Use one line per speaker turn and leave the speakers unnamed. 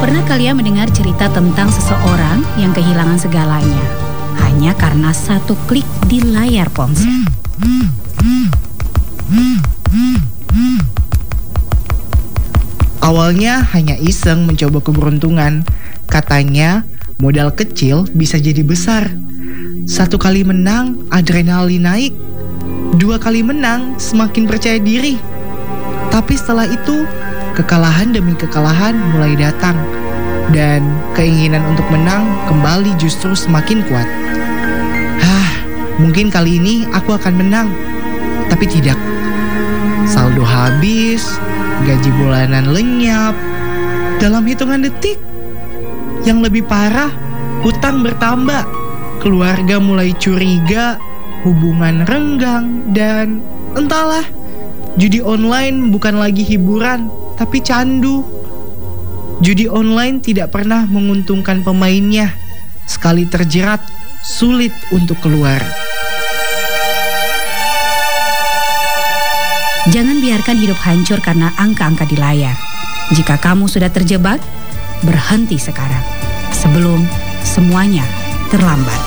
Pernah kalian mendengar cerita tentang seseorang yang kehilangan segalanya hanya karena satu klik di layar ponsel?
Awalnya hanya iseng mencoba keberuntungan. Katanya modal kecil bisa jadi besar. 1 kali menang, adrenalin naik. 2 kali menang, semakin percaya diri. Tapi setelah itu, kekalahan demi kekalahan mulai datang. Dan keinginan untuk menang kembali justru semakin kuat. Mungkin kali ini aku akan menang. Tapi tidak. Saldo habis, gaji bulanan lenyap dalam hitungan detik. Yang lebih parah, hutang bertambah, keluarga mulai curiga, hubungan renggang, dan entahlah, judi online bukan lagi hiburan, tapi candu. Judi online tidak pernah menguntungkan pemainnya. Sekali terjerat, sulit untuk keluar.
Jangan biarkan hidup hancur karena angka-angka di layar. Jika kamu sudah terjebak, berhenti sekarang sebelum semuanya terlambat.